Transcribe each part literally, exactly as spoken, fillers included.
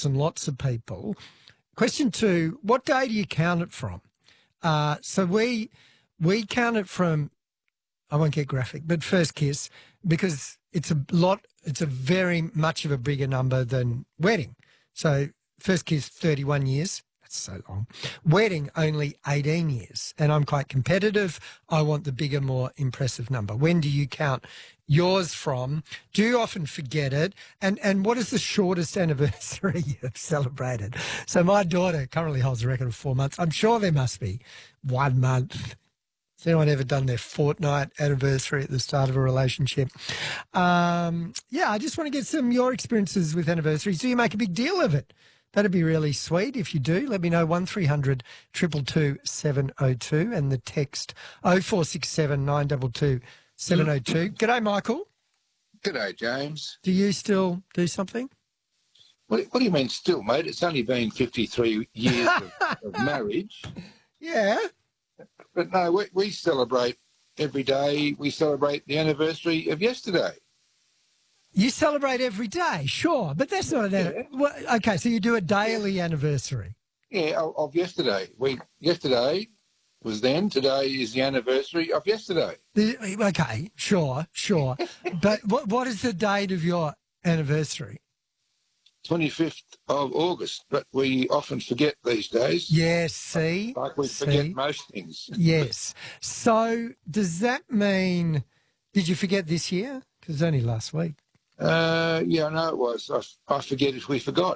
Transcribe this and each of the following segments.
lots and lots of people. Question two, what day do you count it from? Uh, so we we count it from, I won't get graphic, but first kiss, because it's a lot, it's a very much of a bigger number than wedding. So first kiss, thirty-one years. That's so long. Wedding, only eighteen years. And I'm quite competitive. I want the bigger, more impressive number. When do you count yours from? Do you often forget it? And and what is the shortest anniversary you've celebrated? So my daughter currently holds a record of four months. I'm sure there must be one month. Has anyone ever done their fortnight anniversary at the start of a relationship? Um, yeah, I just want to get some of your experiences with anniversaries. Do you make a big deal of it? That'd be really sweet. If you do, let me know. one three hundred two two two seven oh two and the text oh four six seven nine two two seven oh two. G'day, Michael. G'day, James. Do you still do something? What, what do you mean still, mate? It's only been fifty-three years of, of marriage. Yeah. But no, we, we celebrate every day. We celebrate the anniversary of yesterday. You celebrate every day, sure, but that's not an Yeah. well, okay, so you do a daily anniversary. Yeah, of, of yesterday. We Yesterday was then. Today is the anniversary of yesterday. The- Okay, sure, sure. But what what is the date of your anniversary? twenty-fifth of August. But we often forget these days. Yes, see? Like we see? forget most things. Yes. So does that mean, did you forget this year? Because it's only last week. Uh, yeah, I know it was. I, I forget if we forgot.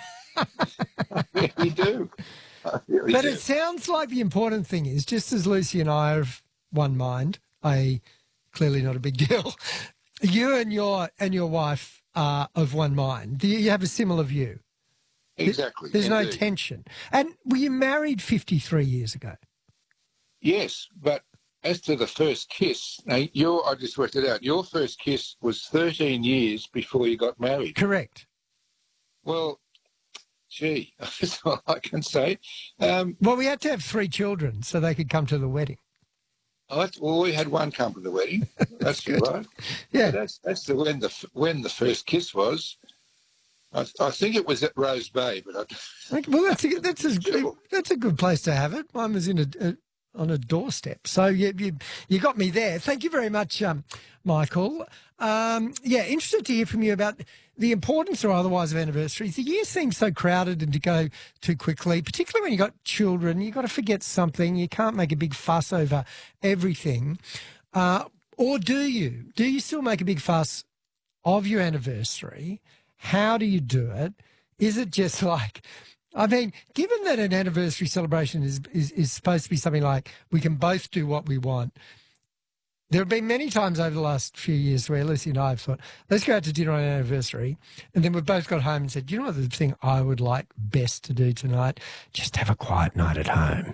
I really do. I really But do. it sounds like the important thing is, just as Lucy and I are of one mind, I clearly not a big deal, you and your and your wife are of one mind. Do you have a similar view? Exactly. There's no indeed. tension. And were you married fifty-three years ago? Yes, but as to the first kiss, now your I just worked it out. Your first kiss was thirteen years before you got married. Correct. Well, gee, that's all I can say. Um, Well, we had to have three children so they could come to the wedding. oh, that's, well, we had one come to the wedding. That's, good. right. Yeah. But that's that's the when the when the first kiss was. I, I think it was at Rose Bay, but I, Okay, well, that's a, that's a Sure. that's a good place to have it. Mine was in a, a on a doorstep, so you you you got me there. Thank you very much, um, Michael. Um, yeah, interested to hear from you about the importance or otherwise of anniversaries. The year seems so crowded and to go too quickly, particularly when you've got children. You've got to forget something. You can't make a big fuss over everything. Uh, or do you? Do you still make a big fuss of your anniversary? How do you do it? Is it just like, I mean, given that an anniversary celebration is, is, is supposed to be something like we can both do what we want, there have been many times over the last few years where Lucy and I have thought, let's go out to dinner on an anniversary. And then we've both got home and said, you know what the thing I would like best to do tonight? Just have a quiet night at home.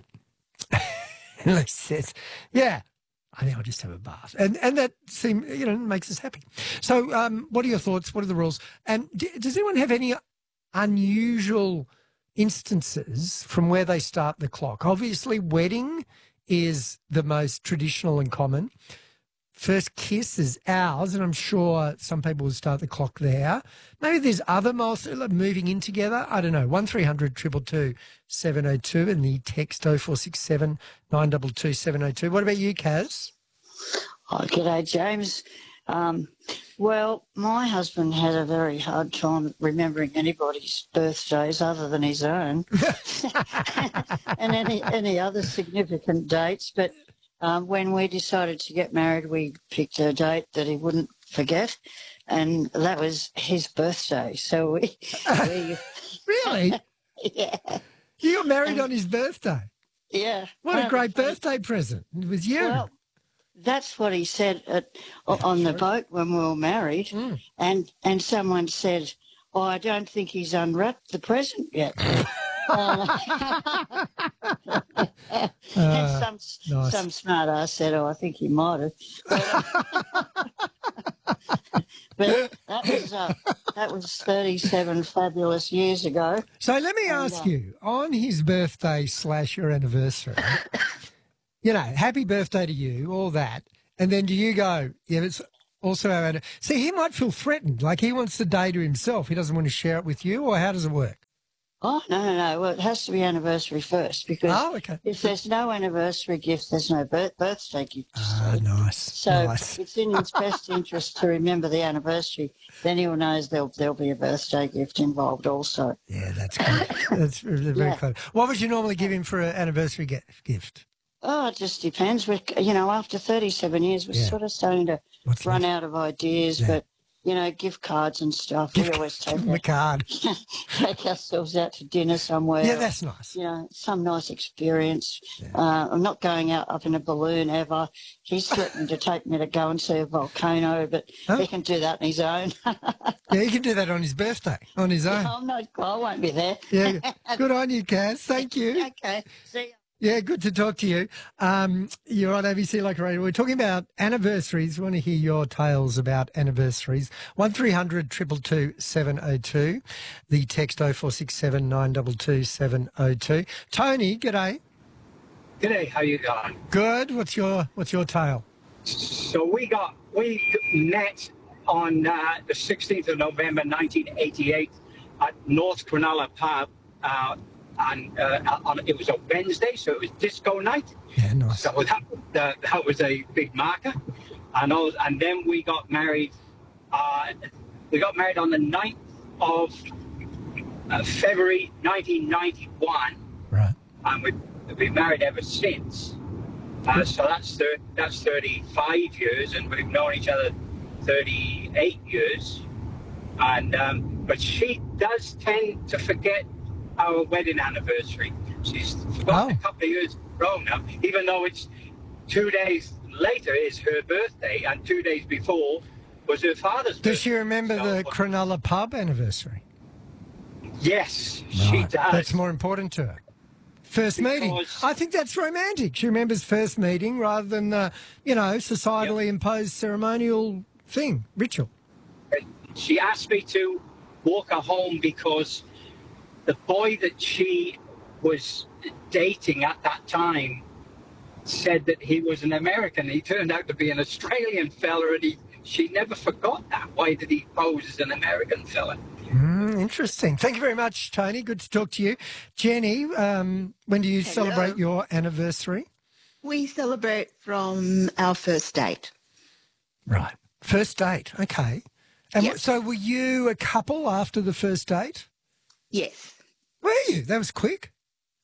And Lucy says, yeah, I think I'll just have a bath. And and that seem, you know, makes us happy. So um, what are your thoughts? What are the rules? And d- does anyone have any unusual instances from where they start the clock? Obviously, wedding is the most traditional and common. First kiss is ours, and I'm sure some people will start the clock there. Maybe there's other milestones, like moving in together. I don't know. one three hundred two two two seven oh two and the text oh four six seven nine two two seven oh two. What about you, Kaz? Oh, g'day, James. Um, well, my husband had a very hard time remembering anybody's birthdays other than his own and any any other significant dates. But um, when we decided to get married, we picked a date that he wouldn't forget, and that was his birthday. So we... we Really? yeah. You got married on his birthday. Yeah. What a Well, great birthday present. It was you. Well, that's what he said at, on the boat when we were married, Mm. and and someone said, "Oh, I don't think he's unwrapped the present yet." uh, and Uh, some nice. some smart ass said, "Oh, I think he might have." But, but that was uh, that was thirty-seven fabulous years ago. So let me And, ask uh, you, on his birthday slash your anniversary, you know, happy birthday to you, all that, and then do you go, yeah, it's also our ad- see, he might feel threatened, like he wants the day to himself. He doesn't want to share it with you, or how does it work? Oh, no, no, no. Well, it has to be anniversary first because Oh, okay. if there's no anniversary gift, there's no birth- birthday gift. to Ah, see. nice, So nice. it's in his best interest to remember the anniversary. Then he'll know there'll, there'll be a birthday gift involved also. Yeah, that's good. That's very, very Yeah. clever. What would you normally give him for an anniversary ge- gift? Oh, it just depends. We're, you know, after thirty-seven years, we're Yeah. sort of starting to What's run left? out of ideas, Yeah. but, you know, gift cards and stuff. Give, we always give take, him a card. take ourselves out to dinner somewhere. Yeah, that's nice. You know, some nice experience. Uh, I'm not going out up in a balloon ever. He's threatened to take me to go and see a volcano, but Oh. he can do that on his own. Yeah, he can do that on his birthday, on his own. I'm not, I won't be there. Yeah, good on you, Kaz. Thank you. Okay, see you. Yeah, good to talk to you. Um, you're on A B C Local Radio. We're talking about anniversaries. We want to hear your tales about anniversaries. one three hundred two two two seven oh two. The text oh four six seven nine two two seven oh two. Tony, g'day. G'day, how you going? Good. What's your What's your tale? So we got we met on uh, the sixteenth of November, nineteen eighty-eight, at North Cronulla Pub, uh, and uh, on, it was a Wednesday, so it was disco night. Yeah, nice. So that that, that was a big marker, and all, and then we got married. Uh, we got married on the ninth of uh, February, nineteen ninety-one, Right. and we've we've been married ever since. Uh, so that's thir- that's thirty-five years, and we've known each other thirty-eight years. And um, but she does tend to forget our wedding anniversary. She's forgotten Oh. a couple of years wrong now, even though it's two days later is her birthday, and two days before was her father's birthday. Does she remember So- the Cronulla Pub anniversary? Yes, she Right. does. That's more important to her. First meeting. Because- I think that's romantic. She remembers first meeting rather than the, you know, societally imposed ceremonial thing, ritual. She asked me to walk her home because the boy that she was dating at that time said that he was an American. He turned out to be an Australian fella, and he, she never forgot that. Why did he pose as an American fella? Mm, interesting. Thank you very much, Tony. Good to talk to you. Jenny, um, when do you Hello. celebrate your anniversary? We celebrate from our first date. Right. First date. Okay. And Yes. so were you a couple after the first date? Yes. Were you? That was quick.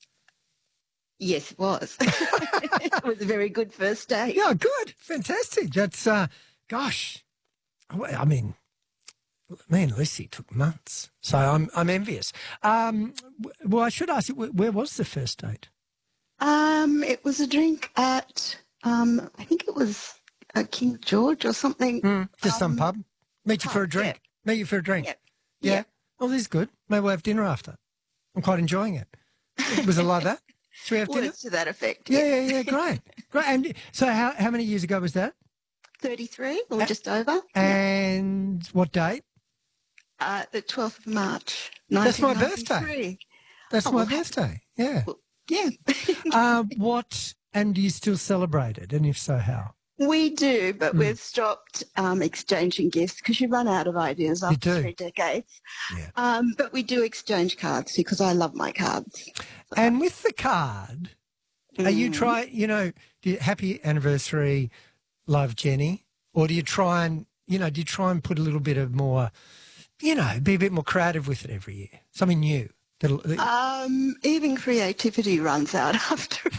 Yes, it was. It was a very good first date. Yeah, good. Fantastic. That's, uh, gosh, I mean, me and Lucy took months. So I'm I'm envious. Um, w- well, I should ask you, wh- where was the first date? Um, it was a drink at, um, I think it was uh, King George or something. Mm, just some Um, pub. Meet you for a pub, drink. Meet you for a drink. Yeah. Yeah. Yeah. Well, this is good. Maybe we'll have dinner after. I'm quite enjoying it. Was it like that? Should we have dinner? Words to that effect. Yeah, yeah, yeah. Great. Great. And so how, how many years ago was that? thirty-three or Uh, just over. And what date? Uh, the twelfth of March. That's my birthday. nineteen ninety-three. That's Oh, my well, happy- birthday. Yeah. Yeah. uh, what, and do you still celebrate it? And if so, how? We do, but Mm. we've stopped um, exchanging gifts because you run out of ideas You after do. three decades. Yeah. Um, but we do exchange cards because I love my cards. And with the card, are you Mm. try, you know, do you, happy anniversary, love Jenny? Or do you try and, you know, do you try and put a little bit of more, you know, be a bit more creative with it every year? Something new. That'll, Um, even creativity runs out after.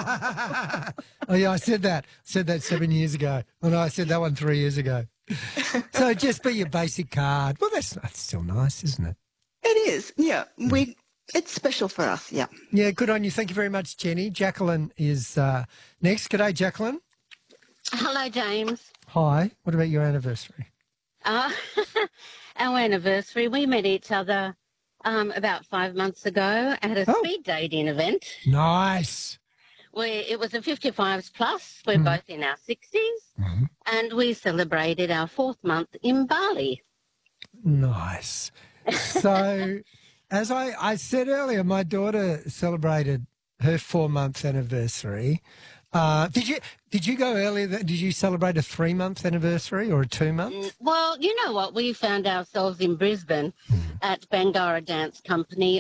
oh, yeah, I said that. I said that seven years ago. Oh, no, I said that one three years ago. So just be your basic card. Well, that's, that's still nice, isn't it? It is, yeah. We it's special for us, yeah. Yeah, good on you. Thank you very much, Jenny. Jacqueline is uh, next. G'day, Jacqueline. Hello, James. Hi. What about your anniversary? Uh, our anniversary, we met each other um, about five months ago at a Oh. speed dating event. Nice. Where it was a fifty-fives plus. We're Mhm. both in our sixties, Mhm. and we celebrated our fourth month in Bali. Nice. So, as I, I said earlier, my daughter celebrated her four month anniversary Uh, did you did you go earlier? Did you celebrate a three month anniversary or a two month? Mm, Well, you know what? We found ourselves in Brisbane at Bangara Dance Company